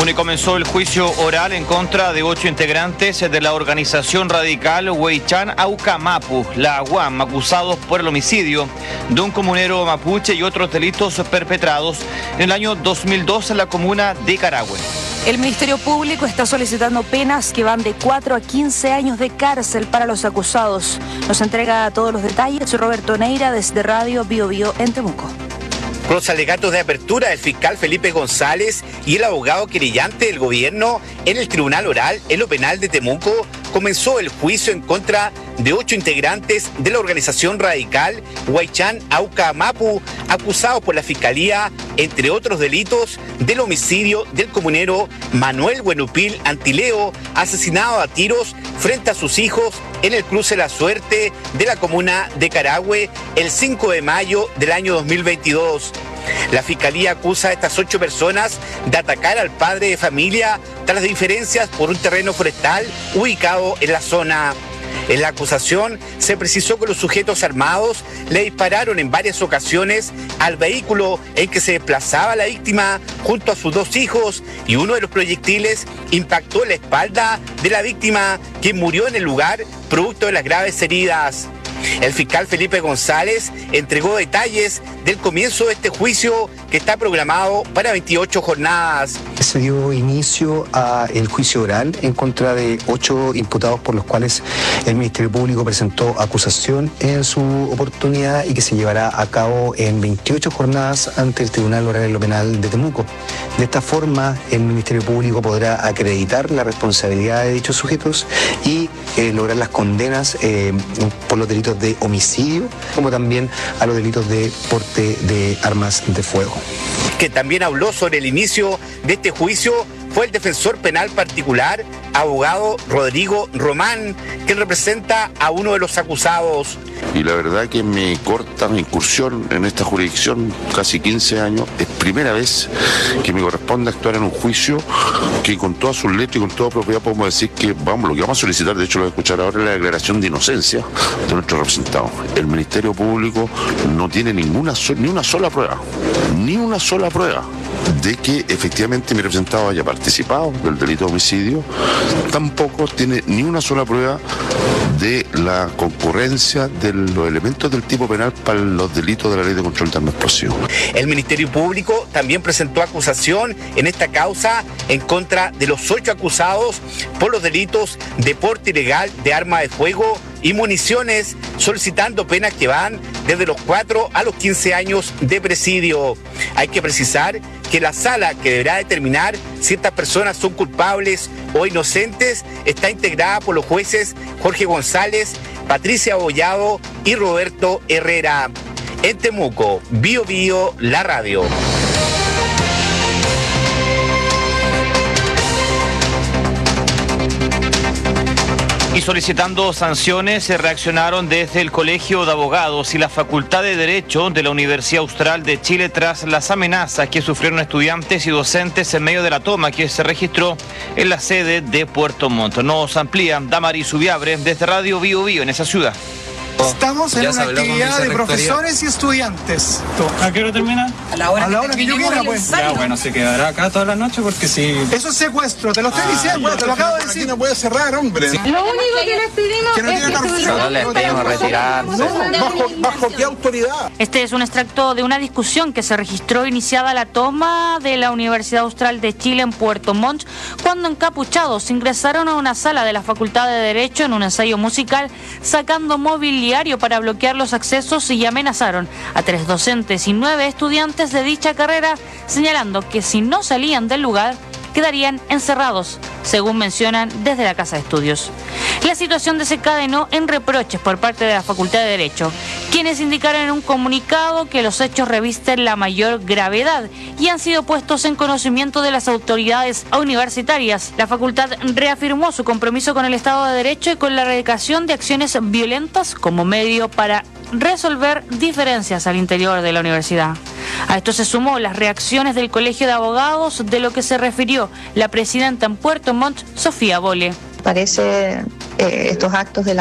Bueno, y comenzó el juicio oral en contra de 8 integrantes de la organización radical Huaychán Aucamapu, la UAM, acusados por el homicidio de un comunero mapuche y otros delitos perpetrados en el año 2002 en la comuna de Carahue. El Ministerio Público está solicitando penas que van de 4 a 15 años de cárcel para los acusados. Nos entrega todos los detalles Roberto Neira desde Radio Bio Bio en Temuco. Con los alegatos de apertura del fiscal Felipe González y el abogado querellante del gobierno en el Tribunal Oral en lo Penal de Temuco, comenzó el juicio en contra de 8 integrantes de la organización radical Huaychán Aucamapu, acusados por la Fiscalía, entre otros delitos, del homicidio del comunero Manuel Buenupil Antileo, asesinado a tiros frente a sus hijos en el cruce La Suerte de la comuna de Carahue el 5 de mayo del año 2022. La Fiscalía acusa a estas 8 personas de atacar al padre de familia tras diferencias por un terreno forestal ubicado en la zona. En la acusación se precisó que los sujetos armados le dispararon en varias ocasiones al vehículo en que se desplazaba la víctima junto a sus 2 hijos y uno de los proyectiles impactó en la espalda de la víctima, quien murió en el lugar producto de las graves heridas. El fiscal Felipe González entregó detalles del comienzo de este juicio que está programado para 28 jornadas. Se dio inicio al juicio oral en contra de 8 imputados por los cuales el Ministerio Público presentó acusación en su oportunidad y que se llevará a cabo en 28 jornadas ante el Tribunal Oral en lo Penal de Temuco. De esta forma, el Ministerio Público podrá acreditar la responsabilidad de dichos sujetos y lograr las condenas por los delitos de homicidio, como también a los delitos de porte de armas de fuego. Que también habló sobre el inicio de este juicio fue el defensor penal particular, abogado Rodrigo Román, que representa a uno de los acusados. Y la verdad que mi corta incursión en esta jurisdicción, casi 15 años, es primera vez que me corresponde actuar en un juicio que con todas sus letras y con toda propiedad podemos decir que lo que vamos a solicitar, de hecho lo voy a escuchar ahora, es la declaración de inocencia de nuestro representado. El Ministerio Público no tiene ni una sola prueba de que efectivamente mi representado haya participado del delito de homicidio, tampoco tiene ni una sola prueba de la concurrencia de los elementos del tipo penal para los delitos de la Ley de Control de Armas Explosivas. El Ministerio Público también presentó acusación en esta causa en contra de los 8 acusados por los delitos de porte ilegal de arma de fuego y municiones, solicitando penas que van desde los 4 a los 15 años de presidio. Hay que precisar que la sala que deberá determinar si estas personas son culpables o inocentes está integrada por los jueces Jorge González, Patricia Abollado y Roberto Herrera. En Temuco, Bio Bio, la radio. Y solicitando sanciones se reaccionaron desde el Colegio de Abogados y la Facultad de Derecho de la Universidad Austral de Chile tras las amenazas que sufrieron estudiantes y docentes en medio de la toma que se registró en la sede de Puerto Montt. Nos amplía Damaris Ubiabre desde Radio Bio Bio en esa ciudad. Estamos en una actividad de profesores y estudiantes. ¿A qué hora termina? A la hora que yo quiera, pues. Ya, bueno, se quedará acá toda la noche porque si... Eso es secuestro, te lo estoy diciendo, te lo acabo de decir. No puede cerrar, hombre. Sí. Lo único que les pedimos no les pedimos retirarse. ¿Bajo qué autoridad? Este es un extracto de una discusión que se registró iniciada la toma de la Universidad Austral de Chile en Puerto Montt, cuando encapuchados ingresaron a una sala de la Facultad de Derecho en un ensayo musical, sacando mobiliario para bloquear los accesos y amenazaron a 3 docentes y 9 estudiantes de dicha carrera, señalando que si no salían del lugar quedarían encerrados, según mencionan desde la Casa de Estudios. La situación desencadenó en reproches por parte de la Facultad de Derecho, quienes indicaron en un comunicado que los hechos revisten la mayor gravedad y han sido puestos en conocimiento de las autoridades universitarias. La facultad reafirmó su compromiso con el Estado de Derecho y con la erradicación de acciones violentas como medio para resolver diferencias al interior de la universidad. A esto se sumó las reacciones del Colegio de Abogados, de lo que se refirió la presidenta en Puerto Montt, Sofía Bole. Parece estos actos de la